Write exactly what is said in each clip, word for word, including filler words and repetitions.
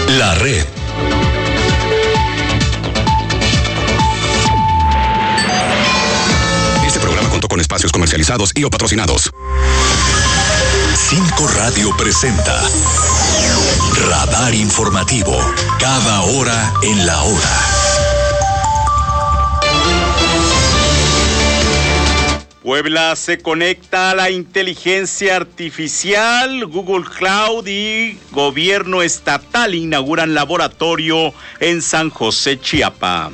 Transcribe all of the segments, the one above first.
La Red. Este programa contó con espacios comercializados y o patrocinados. Cinco Radio presenta Radar Informativo. Cada hora en la hora. Puebla se conecta a la inteligencia artificial. Google Cloud y gobierno estatal inauguran laboratorio en San José, Chiapas.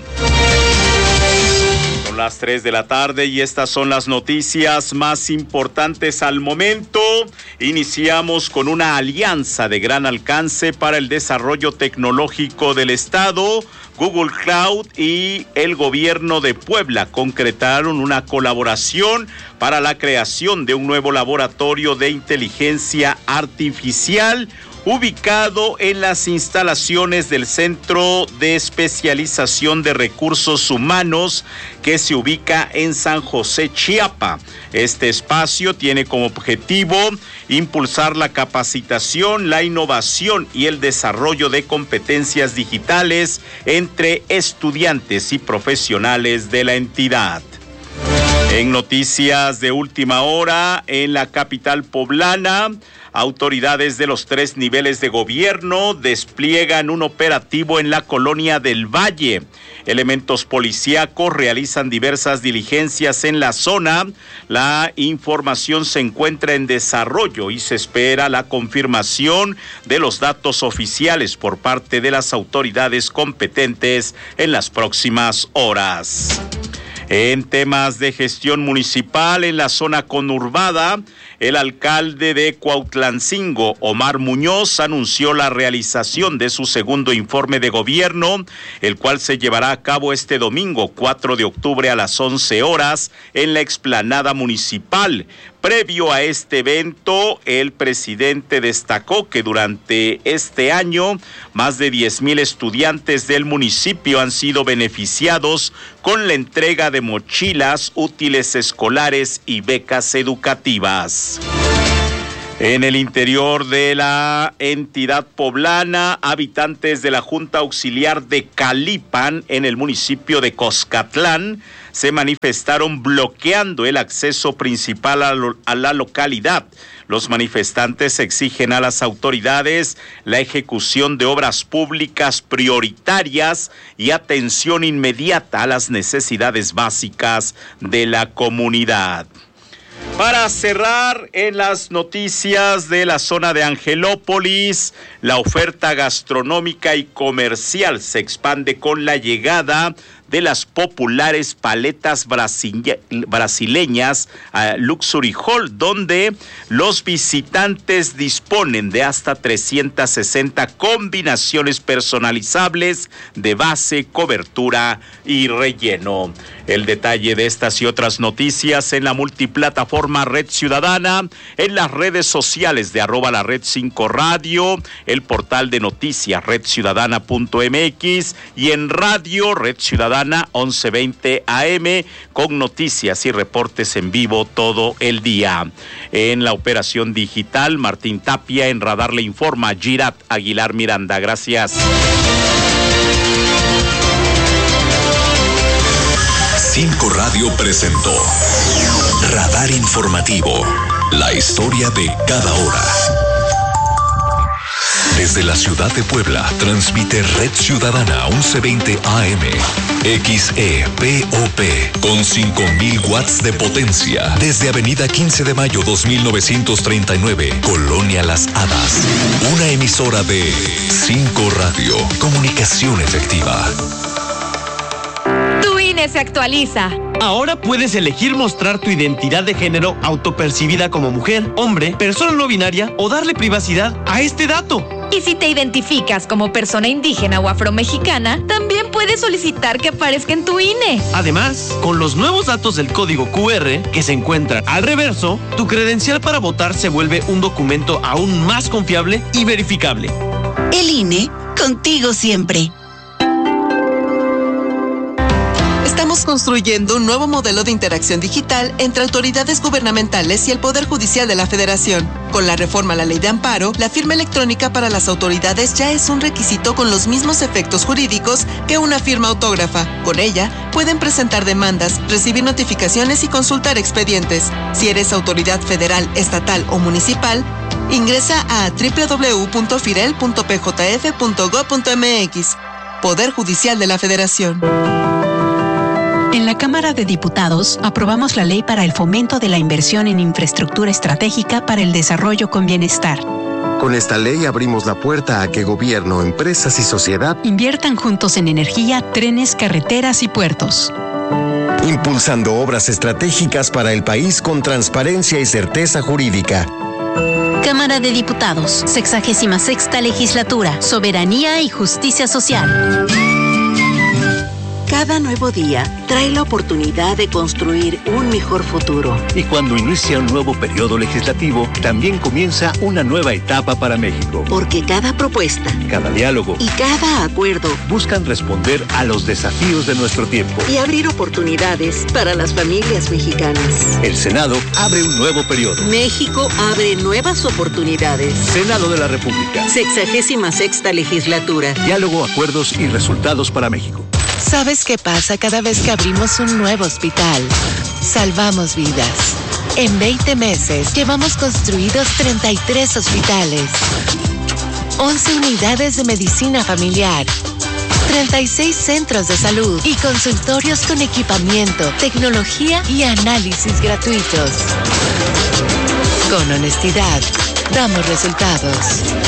Son las tres de la tarde y estas son las noticias más importantes al momento. Iniciamos con una alianza de gran alcance para el desarrollo tecnológico del estado. Google Cloud y el gobierno de Puebla concretaron una colaboración para la creación de un nuevo laboratorio de inteligencia artificial ubicado en las instalaciones del Centro de Especialización de Recursos Humanos que se ubica en San José, Chiapas. Este espacio tiene como objetivo impulsar la capacitación, la innovación y el desarrollo de competencias digitales entre estudiantes y profesionales de la entidad. En noticias de última hora, en la capital poblana, autoridades de los tres niveles de gobierno despliegan un operativo en la colonia del Valle. Elementos policíacos realizan diversas diligencias en la zona. La información se encuentra en desarrollo y se espera la confirmación de los datos oficiales por parte de las autoridades competentes en las próximas horas. En temas de gestión municipal en la zona conurbada, el alcalde de Cuautlancingo, Omar Muñoz, anunció la realización de su segundo informe de gobierno, el cual se llevará a cabo este domingo, cuatro de octubre a las once horas, en la explanada municipal. Previo a este evento, el presidente destacó que durante este año, más de diez mil estudiantes del municipio han sido beneficiados con la entrega de mochilas, útiles escolares y becas educativas. En el interior de la entidad poblana, habitantes de la Junta Auxiliar de Calipan, en el municipio de Coscatlán, se manifestaron bloqueando el acceso principal a, lo, a la localidad. Los manifestantes exigen a las autoridades la ejecución de obras públicas prioritarias y atención inmediata a las necesidades básicas de la comunidad. Para cerrar, en las noticias de la zona de Angelópolis, la oferta gastronómica y comercial se expande con la llegada de las populares paletas brasile- brasileñas uh, Luxury Hall, donde los visitantes disponen de hasta trescientas sesenta combinaciones personalizables de base, cobertura y relleno. El detalle de estas y otras noticias en la multiplataforma Red Ciudadana, en las redes sociales de arroba la Red cinco Radio, el portal de noticias red ciudadana punto m x y en radio Red Ciudadana once veinte A M con noticias y reportes en vivo todo el día. En la operación digital, Martín Tapia, en Radar le informa Girat Aguilar Miranda. Gracias. Cinco Radio presentó Radar Informativo, la historia de cada hora. Desde la ciudad de Puebla, transmite Red Ciudadana once veinte A M, X E P O P, con cinco mil watts de potencia. Desde Avenida quince de mayo dos mil novecientos treinta y nueve, Colonia Las Hadas. Una emisora de Cinco Radio, comunicación efectiva. Tu I N E se actualiza. Ahora puedes elegir mostrar tu identidad de género autopercibida como mujer, hombre, persona no binaria o darle privacidad a este dato. Y si te identificas como persona indígena o afromexicana, también puedes solicitar que aparezca en tu I N E. Además, con los nuevos datos del código Q R que se encuentran al reverso, tu credencial para votar se vuelve un documento aún más confiable y verificable. El I N E, contigo siempre. Estamos construyendo un nuevo modelo de interacción digital entre autoridades gubernamentales y el Poder Judicial de la Federación. Con la reforma a la Ley de Amparo, la firma electrónica para las autoridades ya es un requisito con los mismos efectos jurídicos que una firma autógrafa. Con ella, pueden presentar demandas, recibir notificaciones y consultar expedientes. Si eres autoridad federal, estatal o municipal, ingresa a doble u doble u doble u punto firel punto p j f punto gob punto m x. Poder Judicial de la Federación. En la Cámara de Diputados aprobamos la ley para el fomento de la inversión en infraestructura estratégica para el desarrollo con bienestar. Con esta ley abrimos la puerta a que gobierno, empresas y sociedad inviertan juntos en energía, trenes, carreteras y puertos. Impulsando obras estratégicas para el país con transparencia y certeza jurídica. Cámara de Diputados, sexagésima sexta legislatura, soberanía y justicia social. Cada nuevo día trae la oportunidad de construir un mejor futuro. Y cuando inicia un nuevo periodo legislativo, también comienza una nueva etapa para México. Porque cada propuesta, cada diálogo y cada acuerdo buscan responder a los desafíos de nuestro tiempo y abrir oportunidades para las familias mexicanas. El Senado abre un nuevo periodo. México abre nuevas oportunidades. Senado de la República. Sexagésima sexta legislatura. Diálogo, acuerdos y resultados para México. ¿Sabes qué pasa cada vez que abrimos un nuevo hospital? Salvamos vidas. En veinte meses llevamos construidos treinta y tres hospitales, once unidades de medicina familiar, treinta y seis centros de salud y consultorios con equipamiento, tecnología y análisis gratuitos. Con honestidad, damos resultados.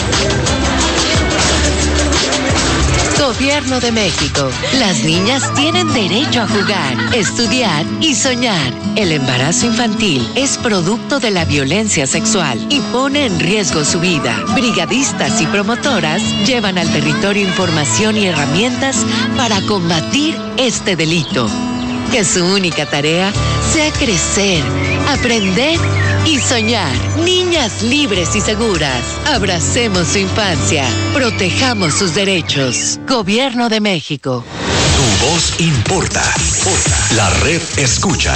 Gobierno de México. Las niñas tienen derecho a jugar, estudiar y soñar. El embarazo infantil es producto de la violencia sexual y pone en riesgo su vida. Brigadistas y promotoras llevan al territorio información y herramientas para combatir este delito. Que su única tarea sea crecer, aprender y soñar. Niñas libres y seguras. Abracemos su infancia. Protejamos sus derechos. Gobierno de México. Tu voz importa. La red escucha.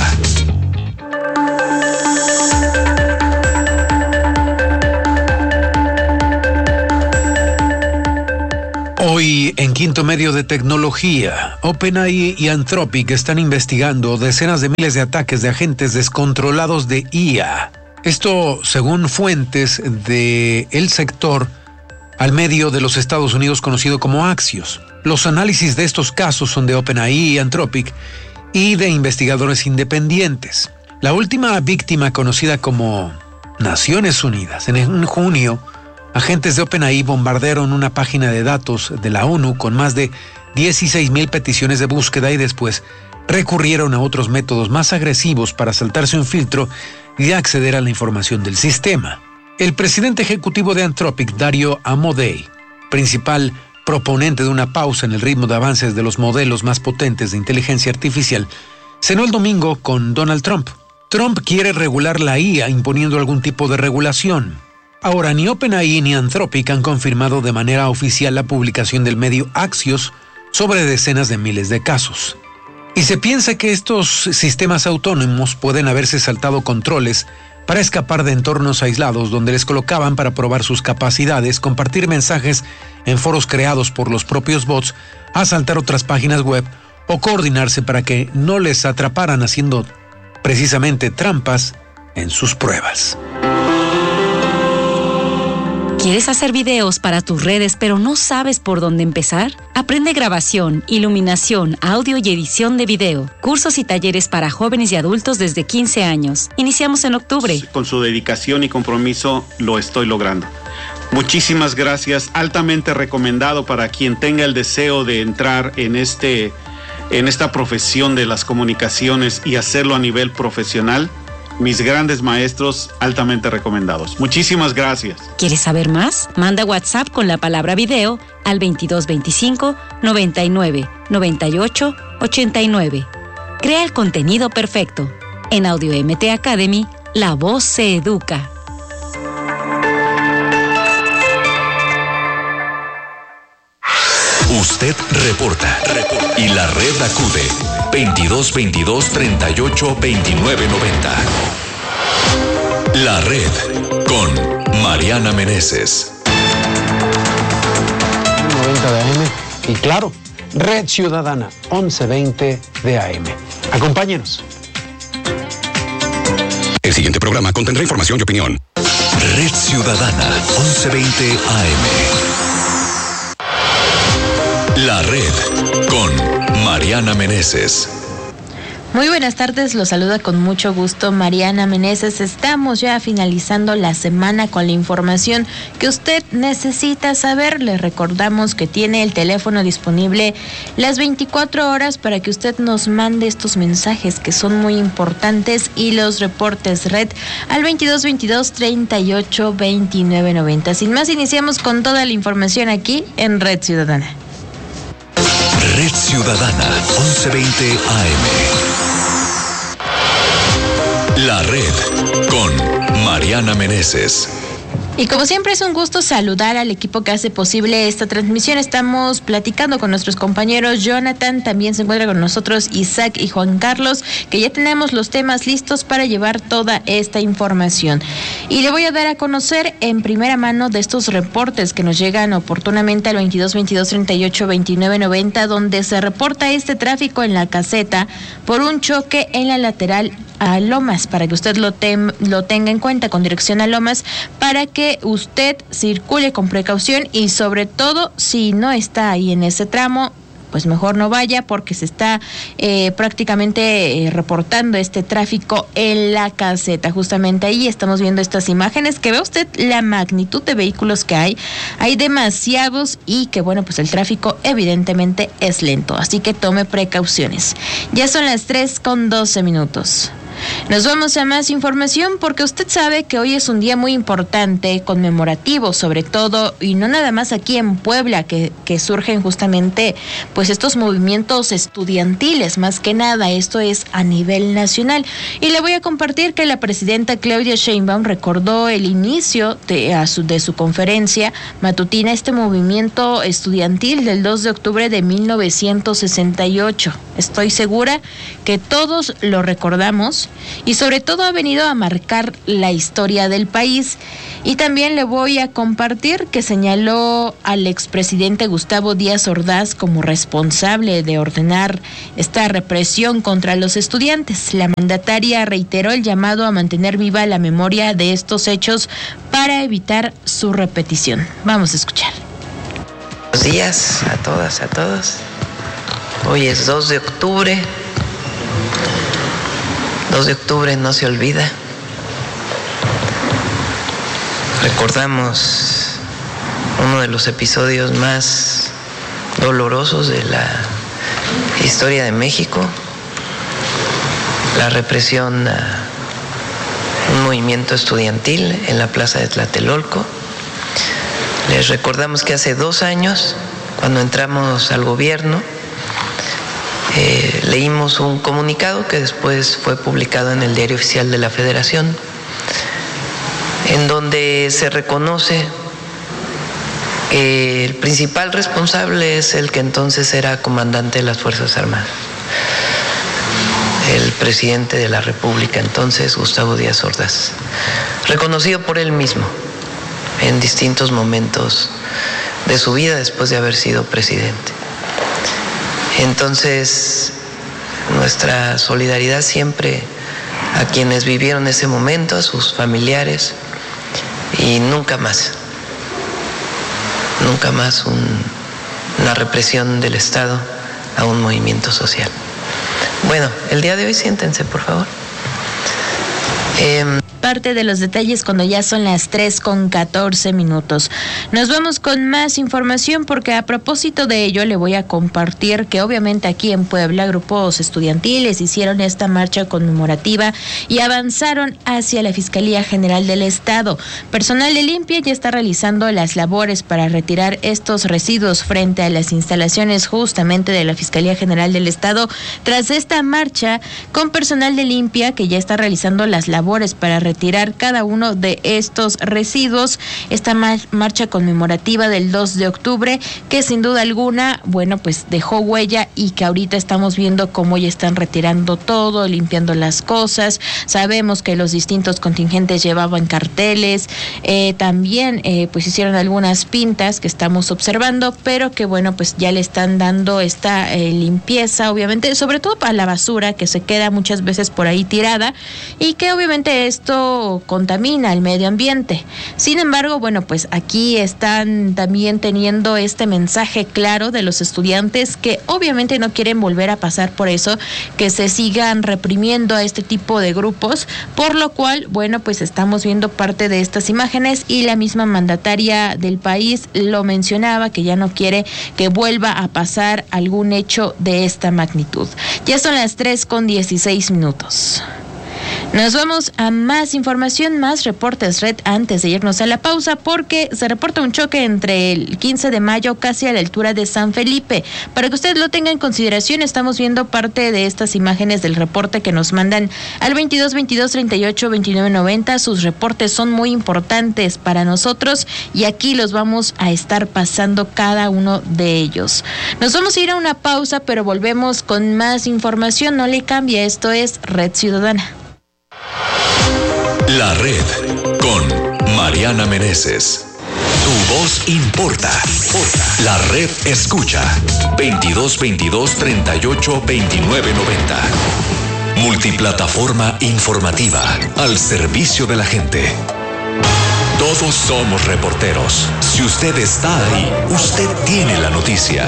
Hoy, en Quinto Medio de Tecnología, OpenAI y Anthropic están investigando decenas de miles de ataques de agentes descontrolados de I A. Esto según fuentes del sector al medio de los Estados Unidos conocido como Axios. Los análisis de estos casos son de OpenAI y Anthropic y de investigadores independientes. La última víctima, conocida como Naciones Unidas, en junio, agentes de OpenAI bombardearon una página de datos de la ONU con más de dieciséis mil peticiones de búsqueda y después recurrieron a otros métodos más agresivos para saltarse un filtro y acceder a la información del sistema. El presidente ejecutivo de Anthropic, Dario Amodei, principal proponente de una pausa en el ritmo de avances de los modelos más potentes de inteligencia artificial, cenó el domingo con Donald Trump. Trump quiere regular la I A imponiendo algún tipo de regulación. Ahora, ni OpenAI ni Anthropic han confirmado de manera oficial la publicación del medio Axios sobre decenas de miles de casos. Y se piensa que estos sistemas autónomos pueden haberse saltado controles para escapar de entornos aislados donde les colocaban para probar sus capacidades, compartir mensajes en foros creados por los propios bots, asaltar otras páginas web o coordinarse para que no les atraparan haciendo precisamente trampas en sus pruebas. ¿Quieres hacer videos para tus redes pero no sabes por dónde empezar? Aprende grabación, iluminación, audio y edición de video. Cursos y talleres para jóvenes y adultos desde quince años. Iniciamos en octubre. Con su dedicación y compromiso lo estoy logrando. Muchísimas gracias. Altamente recomendado para quien tenga el deseo de entrar en este, en esta profesión de las comunicaciones y hacerlo a nivel profesional. Mis grandes maestros, altamente recomendados. Muchísimas gracias. ¿Quieres saber más? Manda WhatsApp con la palabra video al veintidós veinticinco noventa y nueve noventa y ocho ochenta y nueve. Crea el contenido perfecto. En Audio M T Academy, la voz se educa. Usted reporta. reporta. Y la red acude. veintidós veintidós treinta y ocho veintinueve noventa. La red con Mariana Meneses. noventa de A M y claro, Red Ciudadana once veinte de A M. Acompáñenos. El siguiente programa contendrá información y opinión. Red Ciudadana once veinte A M. La red con Mariana Meneses. Muy buenas tardes, los saluda con mucho gusto Mariana Meneses. Estamos ya finalizando la semana con la información que usted necesita saber. Le recordamos que tiene el teléfono disponible las veinticuatro horas para que usted nos mande estos mensajes que son muy importantes y los reportes Red al veintidós veintidós treinta y ocho veintinueve noventa. Sin más, iniciamos con toda la información aquí en Red Ciudadana. Red Ciudadana once veinte A M. La red con Mariana Meneses. Y como siempre es un gusto saludar al equipo que hace posible esta transmisión. Estamos platicando con nuestros compañeros Jonathan, también se encuentra con nosotros Isaac y Juan Carlos, que ya tenemos los temas listos para llevar toda esta información. Y le voy a dar a conocer en primera mano de estos reportes que nos llegan oportunamente al veintidós veintidós treinta y ocho veintinueve noventa, donde se reporta este tráfico en la caseta por un choque en la lateral a Lomas, para que usted lo, tem, lo tenga en cuenta, con dirección a Lomas, para que usted circule con precaución y sobre todo si no está ahí en ese tramo, pues mejor no vaya, porque se está eh, prácticamente eh, reportando este tráfico en la caseta. Justamente ahí estamos viendo estas imágenes, que ve usted la magnitud de vehículos que hay. Hay demasiados y que bueno, pues el tráfico evidentemente es lento, así que tome precauciones. Ya son las tres con doce minutos. Nos vamos a más información porque usted sabe que hoy es un día muy importante, conmemorativo sobre todo, y no nada más aquí en Puebla, que, que surgen justamente pues estos movimientos estudiantiles, más que nada, esto es a nivel nacional. Y le voy a compartir que la presidenta Claudia Sheinbaum recordó el inicio de, a su, de su conferencia matutina, este movimiento estudiantil del dos de octubre de mil novecientos sesenta y ocho. Estoy segura que todos lo recordamos y sobre todo ha venido a marcar la historia del país. Y también le voy a compartir que señaló al expresidente Gustavo Díaz Ordaz como responsable de ordenar esta represión contra los estudiantes. La mandataria reiteró el llamado a mantener viva la memoria de estos hechos para evitar su repetición. Vamos a escuchar. Buenos días a todas, a todos. Hoy es dos de octubre. dos de octubre no se olvida. Recordamos uno de los episodios más dolorosos de la historia de México, la represión a un movimiento estudiantil en la plaza de Tlatelolco. Les recordamos que hace dos años, cuando entramos al gobierno, Eh, leímos un comunicado que después fue publicado en el Diario Oficial de la Federación, en donde se reconoce que el principal responsable es el que entonces era comandante de las Fuerzas Armadas, el presidente de la República entonces, Gustavo Díaz Ordaz, reconocido por él mismo en distintos momentos de su vida después de haber sido presidente. Entonces, nuestra solidaridad siempre a quienes vivieron ese momento, a sus familiares, y nunca más, nunca más un, una represión del Estado a un movimiento social. Bueno, el día de hoy siéntense, por favor. Eh, Parte de los detalles cuando ya son las tres con catorce minutos. Nos vamos con más información porque a propósito de ello le voy a compartir que obviamente aquí en Puebla grupos estudiantiles hicieron esta marcha conmemorativa y avanzaron hacia la Fiscalía General del Estado. Personal de limpia ya está realizando las labores para retirar estos residuos frente a las instalaciones justamente de la Fiscalía General del Estado. Tras esta marcha con personal de limpia que ya está realizando las labores para retirar retirar cada uno de estos residuos. Esta mar- marcha conmemorativa del dos de octubre, que sin duda alguna, bueno, pues dejó huella y que ahorita estamos viendo cómo ya están retirando todo, limpiando las cosas. Sabemos que los distintos contingentes llevaban carteles, eh, también eh, pues hicieron algunas pintas que estamos observando, pero que bueno, pues ya le están dando esta eh, limpieza, obviamente, sobre todo para la basura que se queda muchas veces por ahí tirada y que obviamente esto contamina el medio ambiente. Sin embargo, bueno, pues aquí están también teniendo este mensaje claro de los estudiantes que obviamente no quieren volver a pasar por eso, que se sigan reprimiendo a este tipo de grupos, por lo cual, bueno, pues estamos viendo parte de estas imágenes y la misma mandataria del país lo mencionaba, que ya no quiere que vuelva a pasar algún hecho de esta magnitud. Ya son las tres con dieciséis minutos. Nos vamos a más información, más reportes Red antes de irnos a la pausa, porque se reporta un choque entre el quince de mayo casi a la altura de San Felipe. Para que usted lo tenga en consideración, estamos viendo parte de estas imágenes del reporte que nos mandan al veintidós veintidós treinta y ocho veintinueve noventa. Sus reportes son muy importantes para nosotros y aquí los vamos a estar pasando cada uno de ellos. Nos vamos a ir a una pausa, pero volvemos con más información. No le cambie, esto es Red Ciudadana. La Red con Mariana Meneses. Tu voz importa. La Red escucha. veintidós veintidós treinta y ocho veintinueve noventa. Multiplataforma informativa al servicio de la gente. Todos somos reporteros. Si usted está ahí, usted tiene la noticia.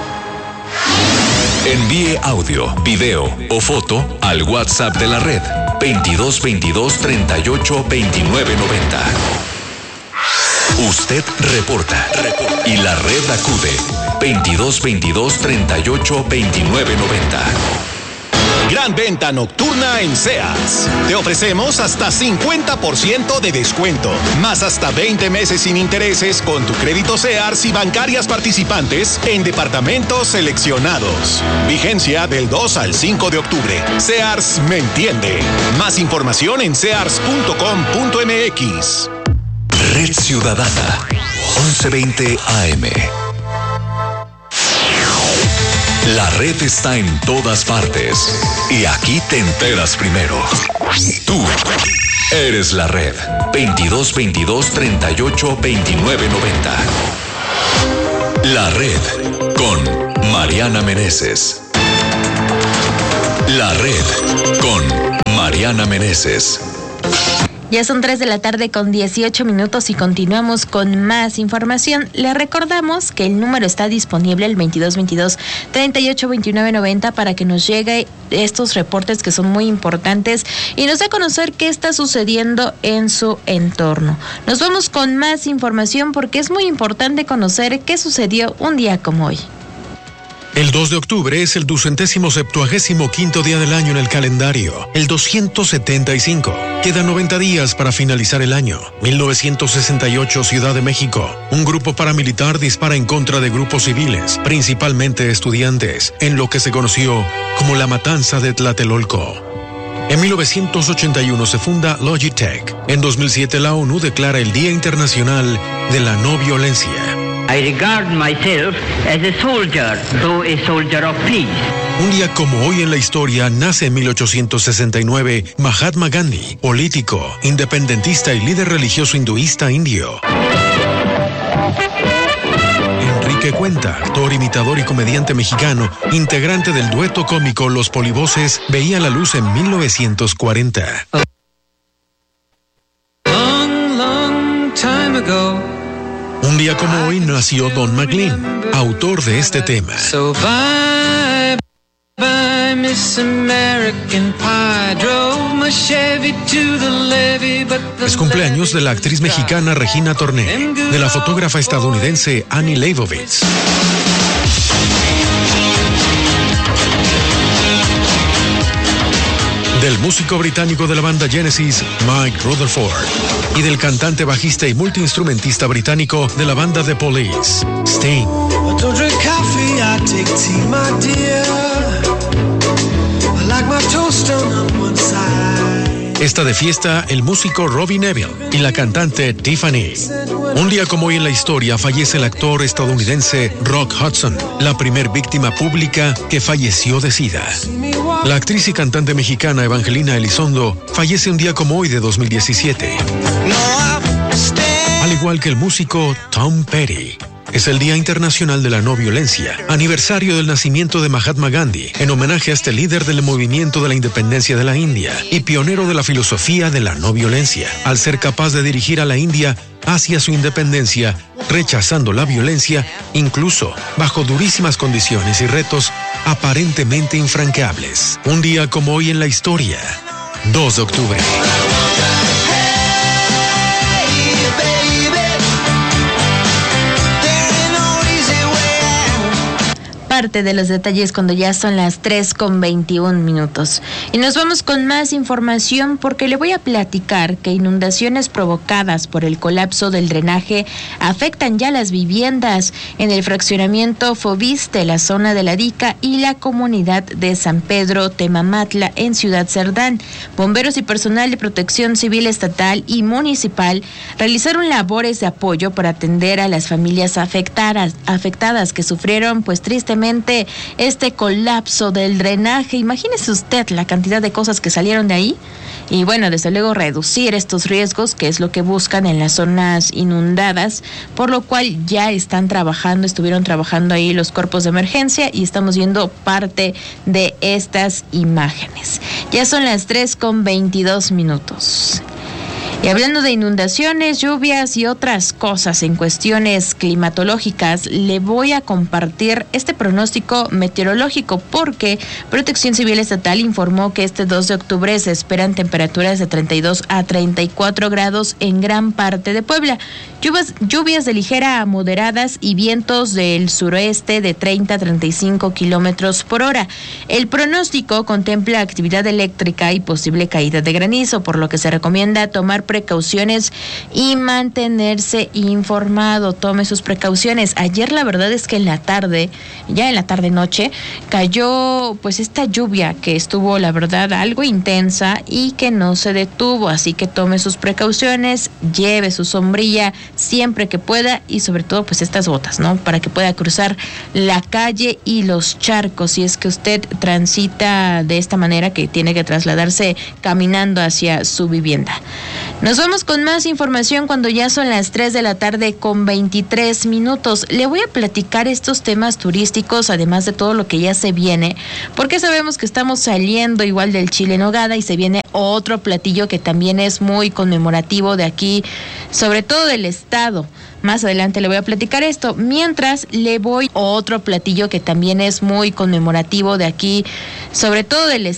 Envíe audio, video o foto al WhatsApp de la Red veintidós veintidós treinta y ocho veintinueve noventa. Usted reporta y la Red acude. veintidós veintidós treinta y ocho veintinueve noventa. Gran venta nocturna en Sears. Te ofrecemos hasta cincuenta por ciento de descuento, más hasta veinte meses sin intereses con tu crédito Sears y bancarias participantes en departamentos seleccionados. Vigencia del dos al cinco de octubre. Sears me entiende. Más información en sears punto com punto m x. Red Ciudadana, once veinte A M. La Red está en todas partes y aquí te enteras primero. Tú eres la Red. veintidós veintidós treinta y ocho veintinueve noventa. La Red con Mariana Meneses. La Red con Mariana Meneses. Ya son tres de la tarde con dieciocho minutos y continuamos con más información. Le recordamos que el número está disponible, el veintidós veintidós treinta y ocho veintinueve noventa, para que nos llegue estos reportes que son muy importantes y nos dé a conocer qué está sucediendo en su entorno. Nos vamos con más información porque es muy importante conocer qué sucedió un día como hoy. El dos de octubre es el ducentésimo septuagésimo quinto día del año en el calendario, el doscientos setenta y cinco. Quedan noventa días para finalizar el año. mil novecientos sesenta y ocho, Ciudad de México. Un grupo paramilitar dispara en contra de grupos civiles, principalmente estudiantes, en lo que se conoció como la Matanza de Tlatelolco. En mil novecientos ochenta y uno se funda Logitech. En dos mil siete la ONU declara el Día Internacional de la No Violencia. I regard myself as a soldier, though a soldier of peace. Un día como hoy en la historia nace en mil ochocientos sesenta y nueve Mahatma Gandhi, político, independentista y líder religioso hinduista indio. Enrique Cuenta, actor, imitador y comediante mexicano, integrante del dueto cómico Los Polivoces, veía la luz en mil novecientos cuarenta. Long, long time ago. Un día como hoy nació Don McLean, autor de este tema. So bye, bye, Miss American Pie. Drove my Chevy to the levee, but the es cumpleaños de la actriz mexicana Regina Torné, de la fotógrafa estadounidense Annie Leibovitz. Del músico británico de la banda Genesis, Mike Rutherford, y del cantante, bajista y multiinstrumentista británico de la banda The Police, Sting. Está de fiesta el músico Robbie Neville y la cantante Tiffany. Un día como hoy en la historia fallece el actor estadounidense Rock Hudson, la primer víctima pública que falleció de SIDA. La actriz y cantante mexicana Evangelina Elizondo fallece un día como hoy de dos mil diecisiete. Al igual que el músico Tom Petty. Es el Día Internacional de la No Violencia, aniversario del nacimiento de Mahatma Gandhi, en homenaje a este líder del movimiento de la independencia de la India y pionero de la filosofía de la no violencia, al ser capaz de dirigir a la India hacia su independencia, rechazando la violencia, incluso bajo durísimas condiciones y retos aparentemente infranqueables. Un día como hoy en la historia, dos de octubre. Parte de los detalles cuando ya son las tres con veintiún minutos. Y nos vamos con más información porque le voy a platicar que inundaciones provocadas por el colapso del drenaje afectan ya las viviendas en el fraccionamiento Foviste, la zona de la Dica y la comunidad de San Pedro Temamatla en Ciudad Cerdán. Bomberos y personal de protección civil estatal y municipal realizaron labores de apoyo para atender a las familias afectadas, afectadas que sufrieron pues tristemente este colapso del drenaje. Imagínese usted la cantidad de cosas que salieron de ahí y bueno, desde luego reducir estos riesgos, que es lo que buscan en las zonas inundadas, por lo cual ya están trabajando, estuvieron trabajando ahí los cuerpos de emergencia y estamos viendo parte de estas imágenes. Ya son las tres con veintidós minutos. Y hablando de inundaciones, lluvias y otras cosas en cuestiones climatológicas, le voy a compartir este pronóstico meteorológico porque Protección Civil Estatal informó que este dos de octubre se esperan temperaturas de treinta y dos a treinta y cuatro grados en gran parte de Puebla. Lluvias, lluvias de ligera a moderadas y vientos del suroeste de treinta a treinta y cinco kilómetros por hora. El pronóstico contempla actividad eléctrica y posible caída de granizo, por lo que se recomienda tomar precauciones y mantenerse informado. Tome sus precauciones. Ayer la verdad es que en la tarde, ya en la tarde noche, cayó pues esta lluvia que estuvo la verdad algo intensa y que no se detuvo, así que tome sus precauciones, lleve su sombrilla siempre que pueda y sobre todo pues estas botas, ¿no? Para que pueda cruzar la calle y los charcos si es que usted transita de esta manera que tiene que trasladarse caminando hacia su vivienda. Nos vamos con más información cuando ya son las tres de la tarde con veintitrés minutos. Le voy a platicar estos temas turísticos, además de todo lo que ya se viene, porque sabemos que estamos saliendo igual del chile en nogada y se viene otro platillo que también es muy conmemorativo de aquí, sobre todo del estado. Más adelante le voy a platicar esto, mientras le voy a otro platillo que también es muy conmemorativo de aquí, sobre todo del estado.